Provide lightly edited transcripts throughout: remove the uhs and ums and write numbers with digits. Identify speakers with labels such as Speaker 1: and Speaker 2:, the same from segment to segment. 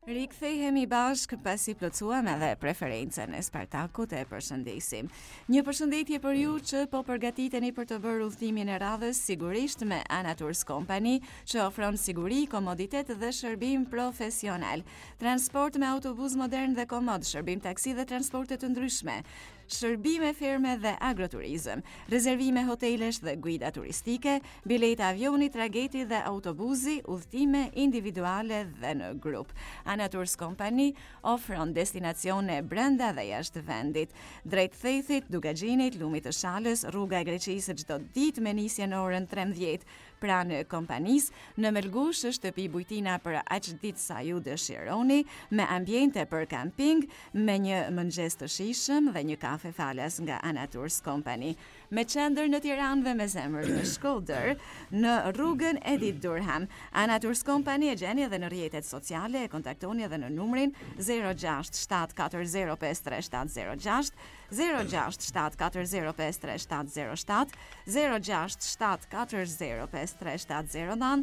Speaker 1: Rikthehemi bashk pasi plotësuam edhe preferencën e Spartakut e përshëndesim. Një përshëndetje për ju që po përgatiteni për të bërë udhëtimin e radhës, sigurisht me Anatours Company, që ofron siguri, komoditet dhe shërbim profesional. Transport me autobus modern dhe komod, shërbim taksi dhe transporte të ndryshme. Shërbime firme dhe agroturizëm, rezervime hotelesh dhe guida turistike, bileta avioni, trageti dhe autobusi, udhëtime individuale dhe në grup. Anatours Company ofron destinacione brenda dhe jashtë vendit, drejt Thethit, Dugaxhinit, Lumit të Shalës, rruga e Greqisë çdo ditë me nisje në orën 13, pranë kompanisë, në Melgush, shtëpi bujtina për aq ditë sa ju dëshironi, me ambiente për kamping, me një mëngjes të shijshëm dhe një kafe falas nga Anatours Company. Me qendër në Tiranë dhe me zemër në Shkodër, në rrugën Edith Durham. Anatours Company e gjeni edhe në rrjetet sociale, e kontaktoni edhe në numrin 06740530706, 06740530707, 06740530709,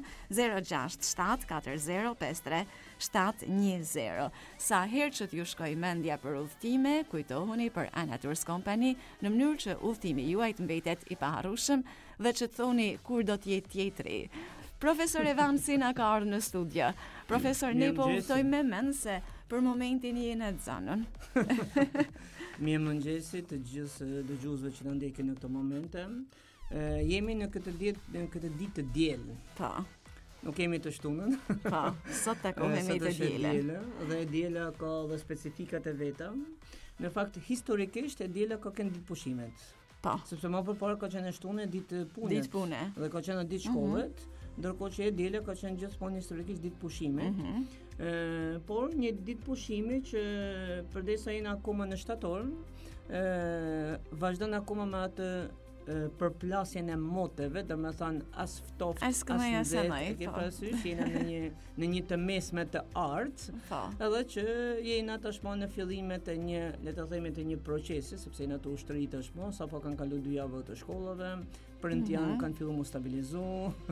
Speaker 1: 06740530720. Sa herë që t'ju shkoj mendja për udhëtime, kujtohuni për Anatours Company në mënyrë që udhëtimi juaj të mbetet i paharrueshëm dhe që të thoni kur do t'jetë tjetri. Profesor Evansi na ka ardhur në studio. Profesor, ne po udhtojmë me mend se për momentin jeni në zonën.
Speaker 2: Mirëmëngjesi të gjithë dëgjuesve që na ndjekin në këtë momente. Jemi në këtë ditë të diel.
Speaker 1: Po.
Speaker 2: Nuk kemi të shtunën.
Speaker 1: Po, sot takohemi të dielën.
Speaker 2: Dhe e diela ka dhe specifikat e veta. Në fakt historikisht e diela ka kënë ditë pushimet.
Speaker 1: Po.
Speaker 2: Sepse më përpara ka qenë shtunë ditë pune.
Speaker 1: Ditë pune.
Speaker 2: Dhe ka qenë ditë shkollet, ndërkohë që e diela ka qenë gjithmonë historikisht ditë pushimet. Por një ditë pushimi që përdesa jena akoma në shtator, vazhdon akoma me atë përplasjen e moteve, domethënë as ftoft as nxehtë, ke parasysh jena në një të mesme të artë, edhe që jena tashmë në fillimet e një, le të themi, të një procesi, sepse jena të ushtëri tashmë, sapo kanë kaluar 2 javë të shkollave, print janë kanë filluar mu stabilizu,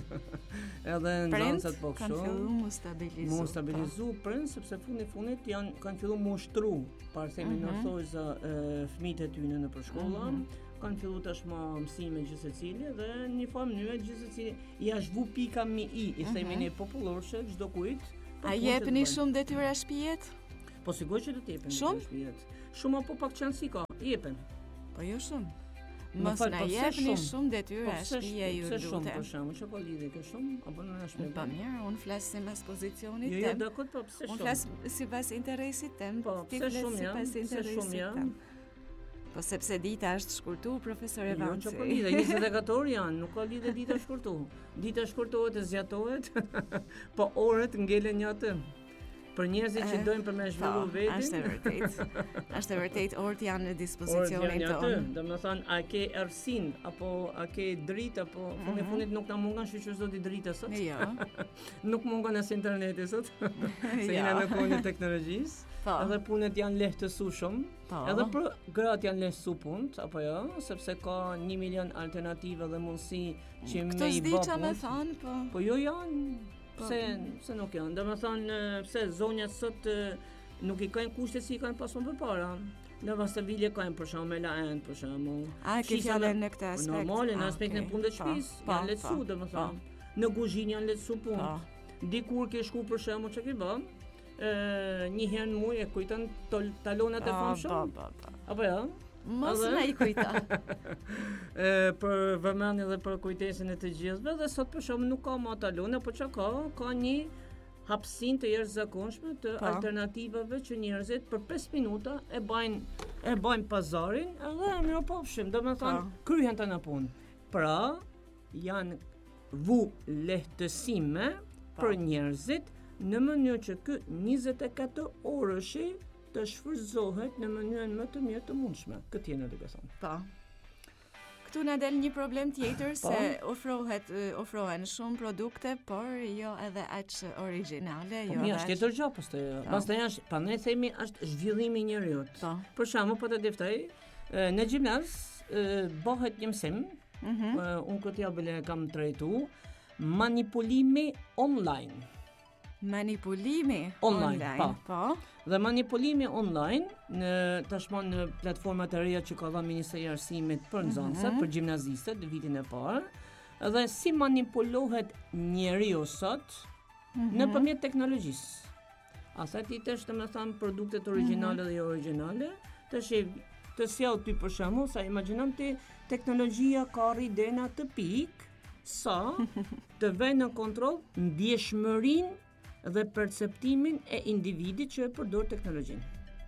Speaker 2: edhe nxënësat po kështu.
Speaker 1: Kanë filluar mu stabilizu
Speaker 2: print, sepse fundit kanë filluar mu ushtru, parë themi në thojza fëmijët e tyre në përshkolla. Kanë fillu tashmë mësime gjithë secili dhe një farë mënyrë gjithë secili ja zhvu pika mi i themi ne popullorëshe çdo kujt.
Speaker 1: A jepni shumë detyra shtëpijet?
Speaker 2: Po sigurisht që do të jepim shtëpijet. Shumë apo pak çansi ka, jepen.
Speaker 1: Po jo shumë. Mos na jepni shumë detyra shtëpije ju lutem.
Speaker 2: Shumë për shembull, çka ka lidhje kjo shumë apo në shtëpi?
Speaker 1: Po mirë, unë flas sipas pozicionit
Speaker 2: tim. Jo, dakord, po pse shumë?
Speaker 1: Unë flas sipas interesit tim.
Speaker 2: Po pse shumë sipas interesit tim?
Speaker 1: Po sepse dita është shkurtu, profesor Evansi.
Speaker 2: Jo, që po lidhe, 24 orë janë, nuk ka lidhe dita shkurtu. Dita shkurtohet e zgjatohet, po orët ngelen një atë. Për njerëzit që dojnë për me zhvillu vetin.
Speaker 1: Është e vërtet, orët janë në dispozicionin tonë.
Speaker 2: Domethënë, a ke errësinë apo a ke dritë apo në fundit nuk na mungon shoqërisë zoti drita sot.
Speaker 1: Jo.
Speaker 2: Nuk mungon as interneti sot. Se jena në kohën e teknologjisë. Edhe punët janë lehtësueshëm. Edhe për gratë janë lehtësu punët, apo jo, sepse ka 1 milion alternative dhe mundësi që me i bë.
Speaker 1: Këtë s'diqa me thonë, po.
Speaker 2: Po jo janë. Pse nuk janë? Domethënë, pse zonjat sot nuk i kanë kushtet si i kanë pasur përpara. Në Vastavilje kanë për shembull Melaën për shembull.
Speaker 1: A ke fjalën në këtë aspekt?
Speaker 2: Normale në aspektin e punës të shtëpisë, janë lehtësu domethënë. Në kuzhinë janë lehtësu punët. Dikur ke shku për shembull çka ke bën? Një herë në muaj e kujton talonat e famshëm. Apo jo?
Speaker 1: Mos na i kujta.
Speaker 2: Për vëmendje dhe për kujtesën e të gjithëve dhe sot për shembull nuk ka më talona, por çka ka një hapësinë të jashtëzakonshme të alternativave që njerëzit për 5 minuta e bajnë pazarin edhe mirëpofshim, domethënë kryhen të në punë. Pra janë vu lehtësime për njerëzit në mënyrë që kë 24 orëshi të shfrytëzohet në mënyrën më të mirë të mundshme. Këtë jeni duke thënë.
Speaker 1: Po. Këtu na del një problem tjetër se ofrohen shumë produkte, por jo edhe aq origjinale, jo.
Speaker 2: Po është tjetër gjë pastaj. Pastaj është, pandej themi është zhvillimi i njeriu. Për shembull, po të diftoj, në gjimnaz bëhet një mësim, unë këtë javë kam trajtuar manipulimi online.
Speaker 1: Manipulimi
Speaker 2: online. Po. Dhe manipulimi online tashmon në platformat e reja që ka dhënë Ministria e Arsimit për nxënësat, për gjimnazistët në vitin e parë, dhe si manipulohet njeriu sot nëpërmjet teknologjisë. Asa ti tash të më thënë produktet origjinale dhe jo origjinale, tash të sjell ty për shembull, sa imagjinon ti teknologjia ka rri deri në atë pikë sa të vënë në kontroll ndjeshmërinë dhe perceptimin e individit që e përdor teknologjinë.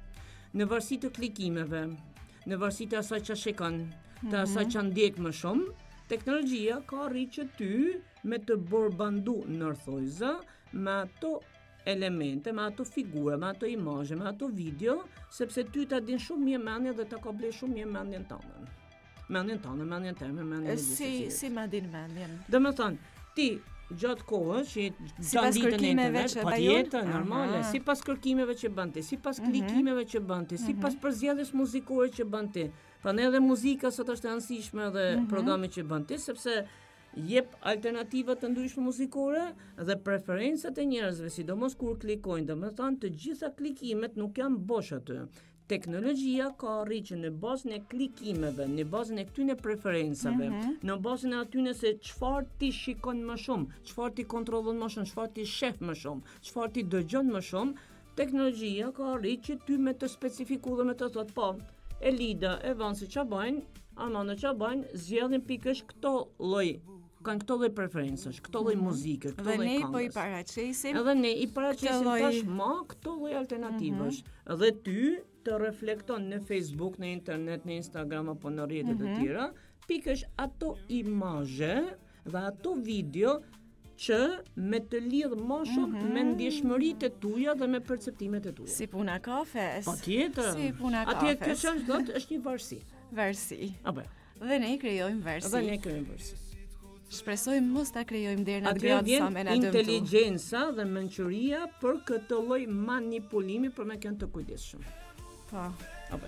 Speaker 2: Në varësi të klikimeve, në varësi të asaj që shikon, të asaj që ndjek më shumë, teknologjia ka rri që ty me të borbandu nërthojza me ato elemente, me ato figura, me ato imazhe, me ato video, sepse ty ta din shumë mirë mendjen dhe ta ka ble shumë mirë mendjen tënde. Mendjen tënde, mendjen tëme, mendjen e gjithë.
Speaker 1: Si ma din mendjen?
Speaker 2: Domethënë, ti gjatë kohës që gjatë ditën e internet, patjetër normale, sipas kërkimeve që bën ti, sipas klikimeve që bën ti, sipas përzgjedhjes muzikore që bën ti. Prandaj edhe muzika sot është e rëndësishme dhe programi që bën ti, sepse jep alternativa të ndryshme muzikore dhe preferencat e njerëzve, sidomos kur klikojnë, domethënë të gjitha klikimet nuk janë bosh aty. Teknologjia ka rritë që në bazën e klikimeve, në bazën e këtyne preferencave, në bazën e atyne se çfarë ti shikon më shumë, çfarë ti kontrollon më shumë, çfarë ti sheh më shumë, çfarë ti dëgjon më shumë, teknologjia ka rritë që ty me të specifiku dhe me të thotë, po, Elida, Evansi ç'a bajnë, Armando ç'a bajnë, zgjedhin pikësh këto lloj, kanë këto lloj preferencash, këto lloj muzike, këto lloj këngësh.
Speaker 1: Dhe ne po i paraqisim.
Speaker 2: Edhe ne i paraqisim tashmë këto lloj alternativash. Dhe ty të reflekton në Facebook, në internet, në Instagram apo në rrjetet e tjera, pikësh ato imazhe dhe ato video që me të lidh më shumë me ndjeshmëritë e tuaja dhe me perceptimet e tuaja.
Speaker 1: Si puna kafes.
Speaker 2: Patjetër.
Speaker 1: Si puna kafes.
Speaker 2: Atje kjo ç'është është një varësi.
Speaker 1: Varësi.
Speaker 2: Apo.
Speaker 1: Dhe ne krijojmë varësi.
Speaker 2: Dhe ne krijojmë varësi.
Speaker 1: Shpresojmë mos ta krijojmë deri në atë gradë sa më na dëmton.
Speaker 2: Inteligjenca dhe mençuria për këtë lloj manipulimi për me kënd të kujdesshëm.
Speaker 1: Po.
Speaker 2: Apo.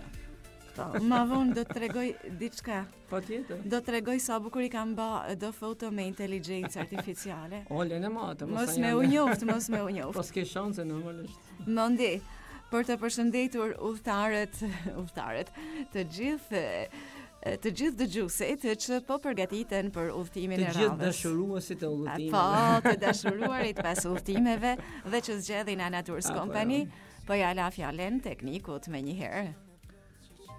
Speaker 1: Ma vonë do të tregoj diçka.
Speaker 2: Patjetër.
Speaker 1: Do të tregoj sa bukur i kam bë do foto me inteligjencë artificiale.
Speaker 2: Ole në matë,
Speaker 1: mos me u njoft.
Speaker 2: Po s'ke shanse normalisht.
Speaker 1: Mandi, për të përshëndetur udhëtarët, të gjithë dëgjuesit që po përgatiten për udhëtimin e radhës.
Speaker 2: Të gjithë dashuruesit e udhëtimeve.
Speaker 1: Po, të dashuruarit pas udhëtimeve dhe që zgjedhin Anna Tours Company, po ja la fjalën teknikut menjëherë.